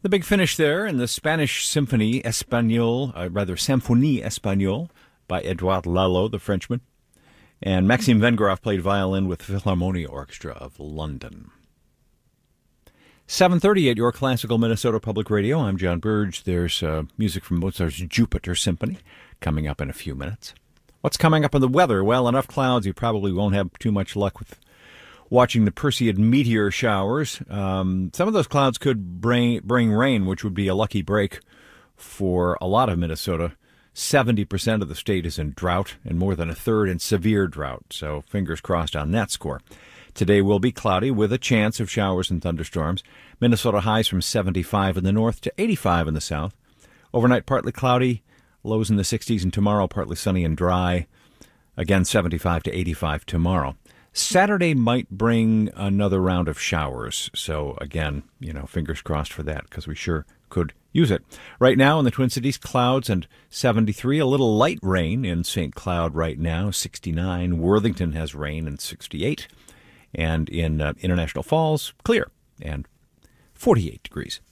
The big finish there in the Spanish Symphonie Espagnole by Edouard Lalo, the Frenchman. And Maxime Vengerov played violin with the Philharmonia Orchestra of London. 7:30 at your classical Minnesota Public Radio. I'm John Burge. There's music from Mozart's Jupiter Symphony coming up in a few minutes. What's coming up in the weather? Well, enough clouds. You probably won't have too much luck with watching the Perseid meteor showers. Some of those clouds could bring rain, which would be a lucky break for a lot of Minnesota. 70% of the state is in drought, and more than a third in severe drought. So fingers crossed on that score. Today will be cloudy with a chance of showers and thunderstorms. Minnesota highs from 75 in the north to 85 in the south. Overnight partly cloudy, lows in the 60s, and tomorrow partly sunny and dry. Again, 75 to 85 tomorrow. Saturday might bring another round of showers. So again, fingers crossed for that, because we sure could use it. Right now in the Twin Cities, clouds and 73. A little light rain in St. Cloud right now, 69. Worthington has rain and 68. And in International Falls, clear and 48 degrees.